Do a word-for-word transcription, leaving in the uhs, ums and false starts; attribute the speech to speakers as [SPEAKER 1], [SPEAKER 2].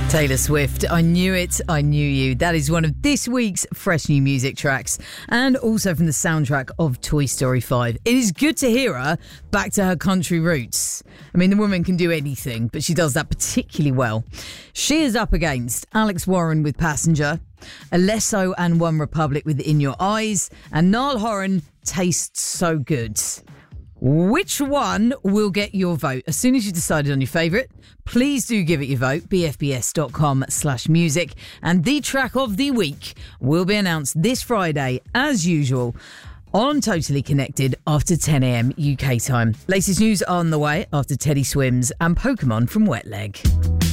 [SPEAKER 1] Taylor Swift, I Knew It, I Knew You. That is one of this week's fresh new music tracks, and also from the soundtrack of Toy Story five. It is good to hear her back to her country roots. I mean, the woman can do anything, but she does that particularly well. She is up against Alex Warren with Passenger, Alesso and One Republic with In Your Eyes, and Niall Horan, Tastes So Good. Which one will get your vote? As soon as you've decided on your favourite, please do give it your vote, b f b s dot com slash music. And the track of the week will be announced this Friday, as usual, on Totally Connected after ten a.m. U K time. Latest news on the way after Teddy Swims and Pokemon from Wet Leg.